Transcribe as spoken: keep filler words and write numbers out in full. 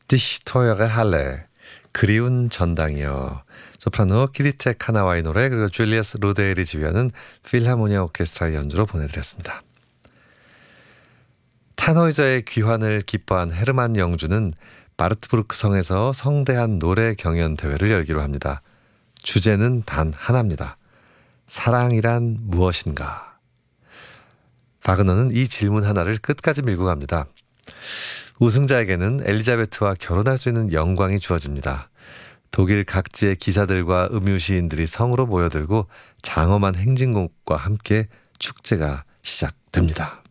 Dich teure Halle, 그리운 전당이요. 소프라노 키리테 카나와의 노래, 그리고 줄리어스 로데일이 지휘하는 필하모니아 오케스트라의 연주로 보내드렸습니다. 타노이저의 귀환을 기뻐한 헤르만 영주는 바르트부르크 성에서 성대한 노래 경연 대회를 열기로 합니다. 주제는 단 하나입니다. 사랑이란 무엇인가? 바그너는 이 질문 하나를 끝까지 밀고 갑니다. 우승자에게는 엘리자베트와 결혼할 수 있는 영광이 주어집니다. 독일 각지의 기사들과 음유시인들이 성으로 모여들고 장엄한 행진곡과 함께 축제가 시작됩니다.